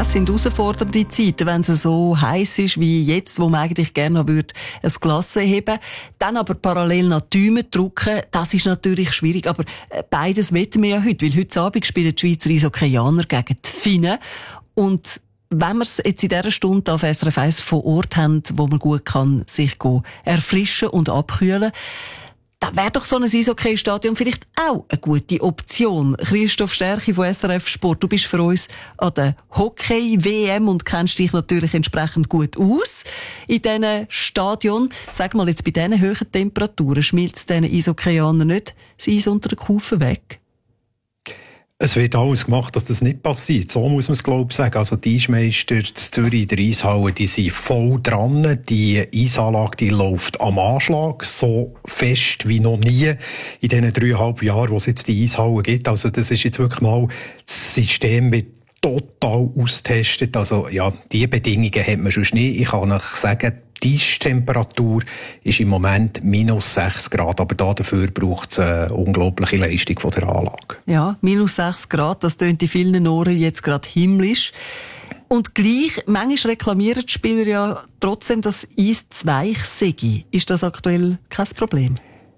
es sind herausfordernde Zeiten, wenn es so heiß ist wie jetzt, wo man eigentlich gerne noch ein Glas heben. Dann aber parallel noch Däume drücken, das ist natürlich schwierig. Aber beides wetten wir ja heute, weil heute Abend spielen die Schweizer Eishockeyaner gegen die Finnen. Und wenn wir es jetzt in dieser Stunde auf SRF 1 vor Ort haben, wo man gut kann sich erfrischen und abkühlen, da wäre doch so ein Eishockey-Stadion vielleicht auch eine gute Option. Christoph Stärchi von SRF Sport, du bist für uns an der Hockey-WM und kennst dich natürlich entsprechend gut aus in diesen Stadion. Sag mal, jetzt bei diesen hohen Temperaturen schmilzt diesen Eishockeyanern nicht das Eis unter den Kufen weg? Es wird alles gemacht, dass das nicht passiert. So muss man es, glaube ich, sagen. Also die Eismeister in Zürich in der Eishalle, die sind voll dran. Die Eisanlage, die läuft am Anschlag, so fest wie noch nie in diesen 3,5 Jahren, wo es jetzt die Eishalle gibt. Also das ist jetzt wirklich mal, das System wird total austestet. Also ja, die Bedingungen hat man schon nicht. Ich kann euch sagen, die Temperatur ist im Moment -6 Grad, aber dafür braucht es eine unglaubliche Leistung von der Anlage. Ja, -6 Grad, das tönt in vielen Ohren jetzt gerade himmlisch. Und gleich, manchmal reklamieren die Spieler ja trotzdem, dass Eis zu weich sei. Ist das aktuell kein Problem?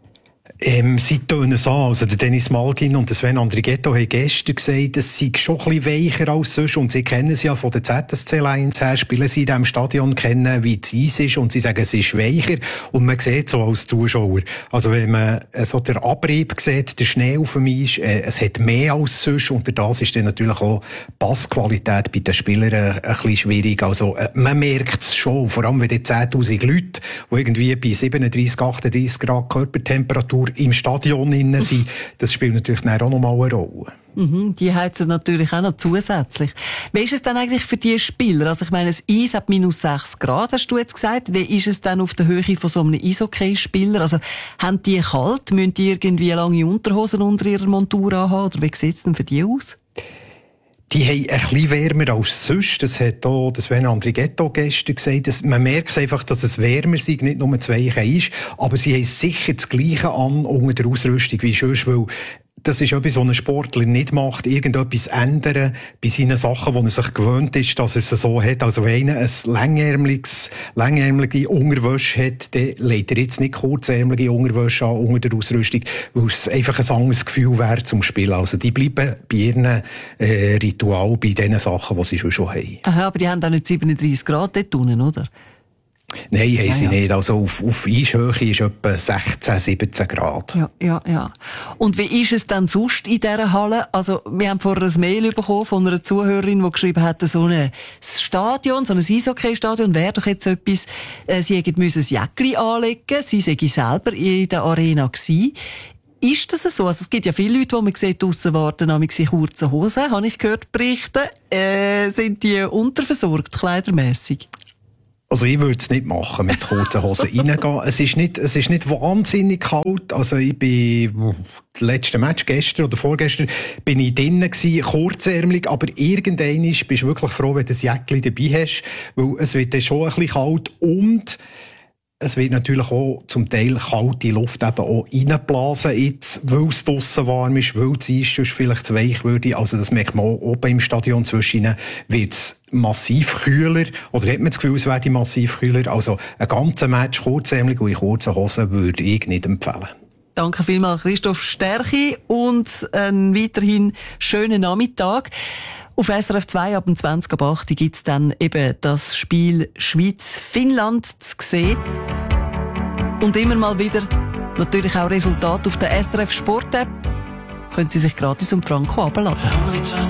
Sie tönen es an. Also der Dennis Malgin und Sven Andrighetto haben gestern gesagt, es sei schon ein bisschen weicher als sonst. Und sie kennen es ja von der ZSC Lions her, spielen sie in diesem Stadion, kennen, wie das Eis ist. Und sie sagen, es ist weicher. Und man sieht so als Zuschauer. Also wenn man so den Abrieb sieht, der Schnee auf dem Eis, es hat mehr als sonst. Und das ist dann natürlich auch Passqualität bei den Spielern ein bisschen schwierig. Also man merkt es schon. Vor allem, wenn die 10'000 Leute, die irgendwie bei 37, 38 Grad Körpertemperatur im Stadion innen sind, das spielt natürlich auch noch mal eine Rolle. Die heizen natürlich auch noch zusätzlich. Wie ist es dann eigentlich für die Spieler? Also ich meine, das Eis hat -6 Grad, hast du jetzt gesagt. Wie ist es dann auf der Höhe von so einem Eishockey-Spieler? Also haben die kalt? Müssen die irgendwie lange Unterhosen unter ihrer Montur anhaben? Oder wie sieht es denn für die aus? Die haben ein bisschen wärmer als sonst. Das hat auch Sven Andrighetto gestern gesagt. Man merkt einfach, dass es wärmer ist, nicht nur zu weich ist. Aber sie haben sicher das Gleiche an unter der Ausrüstung wie sonst, weil das ist etwas, was ein Sportler nicht macht, irgendetwas ändern bei seinen Sachen, wo er sich gewöhnt ist, dass es so hat. Also wenn einer ein langärmelige Unterwäsche hat, dann legt er jetzt nicht kurzärmelige Unterwäsche an unter der Ausrüstung, weil es einfach ein anderes Gefühl wäre zum Spielen. Also die bleiben bei ihren Ritual, bei den Sachen, die sie schon haben. Aha, aber die haben auch nicht 37 Grad dort unten, oder? Nein, haben sie nicht. Also auf Eishöhe ist etwa 16, 17 Grad. Ja. Und wie ist es dann sonst in dieser Halle? Also, wir haben vorher ein Mail bekommen von einer Zuhörerin, die geschrieben hat, so ein Stadion, so ein Eishockey-Stadion wäre doch jetzt etwas, sie müssen ein Jäckli anlegen, sie sei selber in der Arena gewesen. Ist das so? Also, es gibt ja viele Leute, die man sieht, draussen warten, in kurzen Hosen, habe ich gehört berichten. Sind die unterversorgt, kleidermässig? Also ich würde es nicht machen, mit kurzen Hosen reingehen. Es ist nicht wahnsinnig kalt. Also ich bin, das letzte Match gestern oder vorgestern, bin ich drinnen gewesen, kurzärmelig, aber irgendwann bist du wirklich froh, wenn du ein Jäckchen dabei hast, weil es wird dann schon ein bisschen kalt und es wird natürlich auch zum Teil kalte Luft eben auch reinblasen, jetzt, weil es draussen warm ist, weil das Eis vielleicht zu weich würde. Also das merkt man auch oben im Stadion zwischen wird es massiv kühler, oder hat man das Gefühl, es werde massiv kühler. Also ein ganzer Match kurzärmelig und in kurzen Hosen würde ich nicht empfehlen. Danke vielmals, Christoph Stärchi, und einen weiterhin schönen Nachmittag. Auf SRF 2 ab 20:08 gibt's dann eben das Spiel Schweiz-Finnland zu sehen. Und immer mal wieder natürlich auch Resultate auf der SRF Sport App. Können Sie sich gratis um Franco abladen.